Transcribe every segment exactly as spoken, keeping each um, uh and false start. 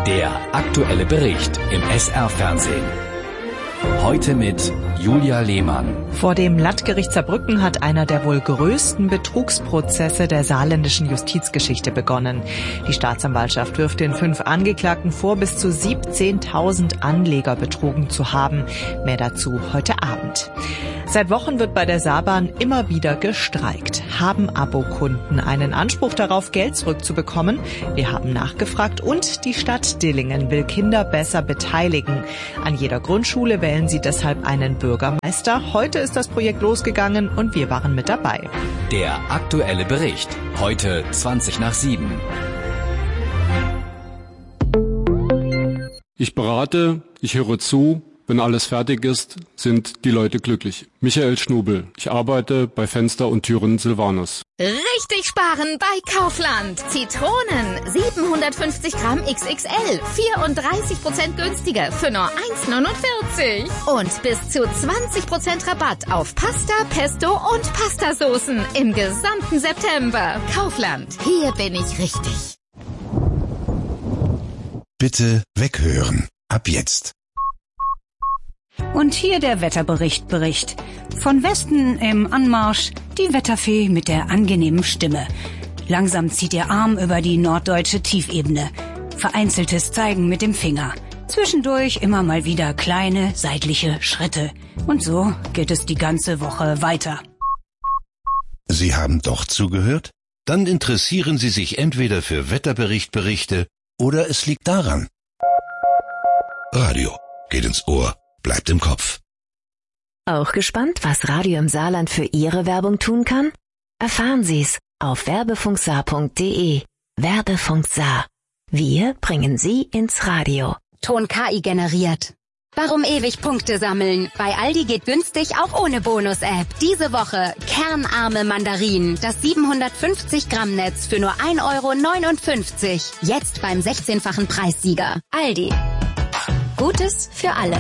Der aktuelle Bericht im S R-Fernsehen. Heute mit Julia Lehmann. Vor dem Landgericht Saarbrücken hat einer der wohl größten Betrugsprozesse der saarländischen Justizgeschichte begonnen. Die Staatsanwaltschaft wirft den fünf Angeklagten vor, bis zu siebzehntausend Anleger betrogen zu haben. Mehr dazu heute Abend. Seit Wochen wird bei der Saarbahn immer wieder gestreikt. Haben Abokunden einen Anspruch darauf, Geld zurückzubekommen? Wir haben nachgefragt und die Stadt Dillingen will Kinder besser beteiligen. An jeder Grundschule wählen sie deshalb einen Bürgermeister. Heute ist das Projekt losgegangen und wir waren mit dabei. Der aktuelle Bericht. Heute zwanzig nach sieben. Ich berate, ich höre zu. Wenn alles fertig ist, sind die Leute glücklich. Michael Schnubel. Ich arbeite bei Fenster und Türen Silvanus. Richtig sparen bei Kaufland. Zitronen siebenhundertfünfzig Gramm X X L, vierunddreißig Prozent günstiger für nur eins neunundvierzig. Und bis zu zwanzig Prozent Rabatt auf Pasta, Pesto und Pastasoßen im gesamten September. Kaufland, hier bin ich richtig. Bitte weghören. Ab jetzt. Und hier der Wetterbericht Bericht. Von Westen im Anmarsch die Wetterfee mit der angenehmen Stimme. Langsam zieht ihr Arm über die norddeutsche Tiefebene. Vereinzeltes Zeigen mit dem Finger. Zwischendurch immer mal wieder kleine seitliche Schritte. Und so geht es die ganze Woche weiter. Sie haben doch zugehört? Dann interessieren Sie sich entweder für Wetterbericht-Berichte oder es liegt daran. Radio geht ins Ohr. Bleibt im Kopf. Auch gespannt, was Radio im Saarland für Ihre Werbung tun kann? Erfahren Sie's auf werbefunksaar punkt de. Werbefunk Saar. Wir bringen Sie ins Radio. Ton K I generiert. Warum ewig Punkte sammeln? Bei Aldi geht günstig auch ohne Bonus-App. Diese Woche kernarme Mandarinen. Das siebenhundertfünfzig Gramm Netz für nur ein Euro neunundfünfzig. Jetzt beim sechzehnfachen Preissieger. Aldi. Gutes für alle.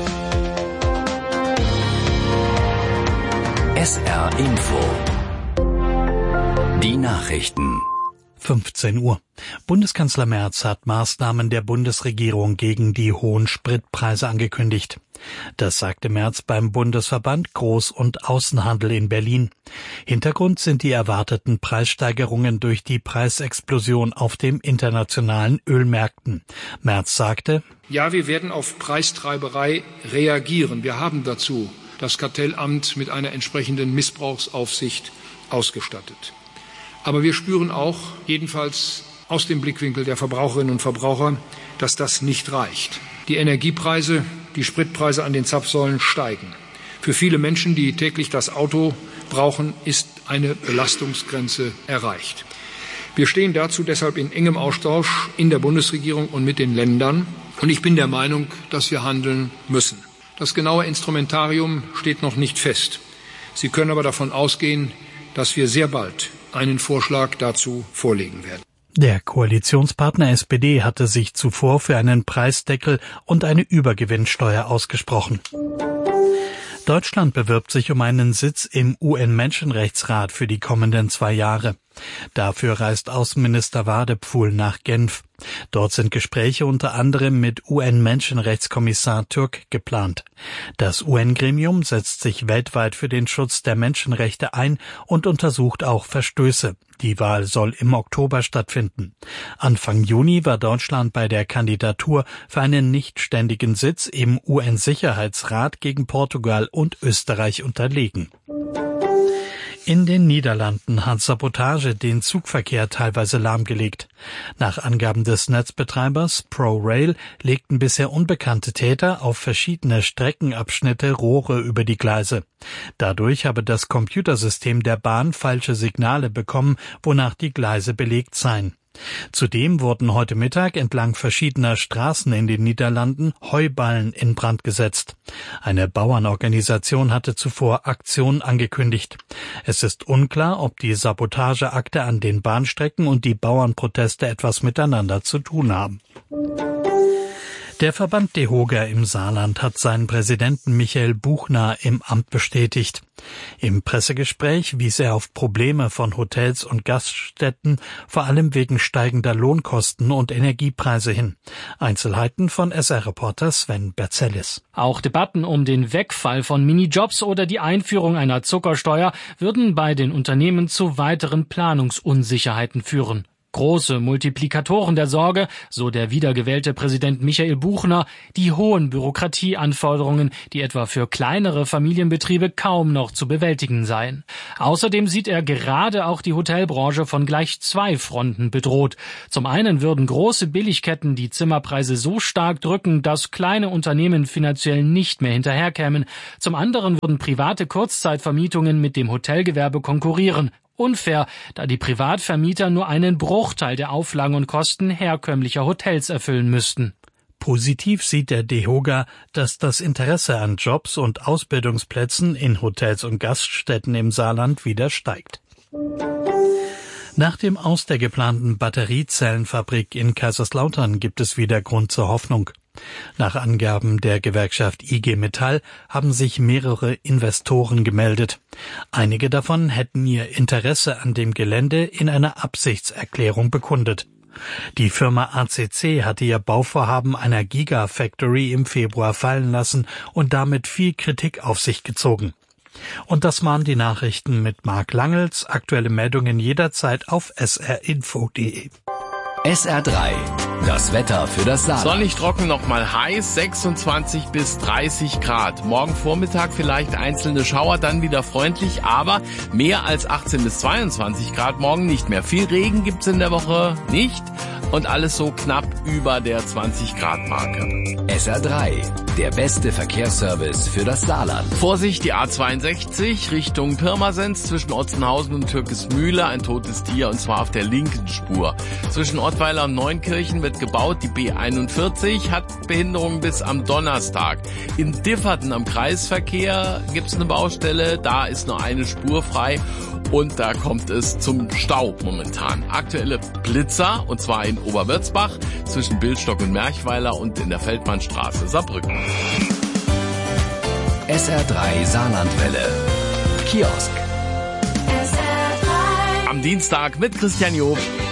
S R Info. Die Nachrichten. fünfzehn Uhr. Bundeskanzler Merz hat Maßnahmen der Bundesregierung gegen die hohen Spritpreise angekündigt. Das sagte Merz beim Bundesverband Groß- und Außenhandel in Berlin. Hintergrund sind die erwarteten Preissteigerungen durch die Preisexplosion auf den internationalen Ölmärkten. Merz sagte: Ja, wir werden auf Preistreiberei reagieren. Wir haben dazu das Kartellamt mit einer entsprechenden Missbrauchsaufsicht ausgestattet. Aber wir spüren auch, jedenfalls aus dem Blickwinkel der Verbraucherinnen und Verbraucher, dass das nicht reicht. Die Energiepreise, die Spritpreise an den Zapfsäulen steigen. Für viele Menschen, die täglich das Auto brauchen, ist eine Belastungsgrenze erreicht. Wir stehen dazu deshalb in engem Austausch in der Bundesregierung und mit den Ländern. Und ich bin der Meinung, dass wir handeln müssen. Das genaue Instrumentarium steht noch nicht fest. Sie können aber davon ausgehen, dass wir sehr bald einen Vorschlag dazu vorlegen werden. Der Koalitionspartner S P D hatte sich zuvor für einen Preisdeckel und eine Übergewinnsteuer ausgesprochen. Deutschland bewirbt sich um einen Sitz im U N-Menschenrechtsrat für die kommenden zwei Jahre. Dafür reist Außenminister Wadepfuhl nach Genf. Dort sind Gespräche unter anderem mit U N-Menschenrechtskommissar Türk geplant. Das U N-Gremium setzt sich weltweit für den Schutz der Menschenrechte ein und untersucht auch Verstöße. Die Wahl soll im Oktober stattfinden. Anfang Juni war Deutschland bei der Kandidatur für einen nichtständigen Sitz im U N-Sicherheitsrat gegen Portugal und Österreich unterlegen. In den Niederlanden hat Sabotage den Zugverkehr teilweise lahmgelegt. Nach Angaben des Netzbetreibers ProRail legten bisher unbekannte Täter auf verschiedene Streckenabschnitte Rohre über die Gleise. Dadurch habe das Computersystem der Bahn falsche Signale bekommen, wonach die Gleise belegt seien. Zudem wurden heute Mittag entlang verschiedener Straßen in den Niederlanden Heuballen in Brand gesetzt. Eine Bauernorganisation hatte zuvor Aktionen angekündigt. Es ist unklar, ob die Sabotageakte an den Bahnstrecken und die Bauernproteste etwas miteinander zu tun haben. Der Verband DEHOGA im Saarland hat seinen Präsidenten Michael Buchner im Amt bestätigt. Im Pressegespräch wies er auf Probleme von Hotels und Gaststätten, vor allem wegen steigender Lohnkosten und Energiepreise hin. Einzelheiten von S R-Reporter Sven Berzellis. Auch Debatten um den Wegfall von Minijobs oder die Einführung einer Zuckersteuer würden bei den Unternehmen zu weiteren Planungsunsicherheiten führen. Große Multiplikatoren der Sorge, so der wiedergewählte Präsident Michael Buchner, die hohen Bürokratieanforderungen, die etwa für kleinere Familienbetriebe kaum noch zu bewältigen seien. Außerdem sieht er gerade auch die Hotelbranche von gleich zwei Fronten bedroht. Zum einen würden große Billigketten die Zimmerpreise so stark drücken, dass kleine Unternehmen finanziell nicht mehr hinterherkämen. Zum anderen würden private Kurzzeitvermietungen mit dem Hotelgewerbe konkurrieren. Unfair, da die Privatvermieter nur einen Bruchteil der Auflagen und Kosten herkömmlicher Hotels erfüllen müssten. Positiv sieht der DEHOGA, dass das Interesse an Jobs und Ausbildungsplätzen in Hotels und Gaststätten im Saarland wieder steigt. Nach dem Aus der geplanten Batteriezellenfabrik in Kaiserslautern gibt es wieder Grund zur Hoffnung. Nach Angaben der Gewerkschaft I G Metall haben sich mehrere Investoren gemeldet. Einige davon hätten ihr Interesse an dem Gelände in einer Absichtserklärung bekundet. Die Firma A C C hatte ihr Bauvorhaben einer Gigafactory im Februar fallen lassen und damit viel Kritik auf sich gezogen. Und das waren die Nachrichten mit Marc Langels. Aktuelle Meldungen jederzeit auf s r info punkt d e. S R drei, das Wetter für das Saarland. Sonnig, trocken, noch mal heiß, sechsundzwanzig bis dreißig Grad. Morgen Vormittag vielleicht einzelne Schauer, dann wieder freundlich, aber mehr als achtzehn bis zweiundzwanzig Grad morgen nicht mehr. Viel Regen gibt's in der Woche nicht und alles so knapp über der zwanzig Grad Marke. S R drei, der beste Verkehrsservice für das Saarland. Vorsicht, die A zweiundsechzig Richtung Pirmasens zwischen Otzenhausen und Türkismühle, ein totes Tier und zwar auf der linken Spur. Zwischen Ottweiler und Neunkirchen wird gebaut, die B einundvierzig hat Behinderung bis am Donnerstag. In Differten am Kreisverkehr gibt's eine Baustelle, da ist nur eine Spur frei und da kommt es zum Stau momentan. Aktuelle Blitzer, und zwar in Oberwürzbach zwischen Billstock und Merchweiler und in der Feldmannstraße Saarbrücken. S R drei Saarlandwelle. Kiosk. Am Dienstag mit Christian Job.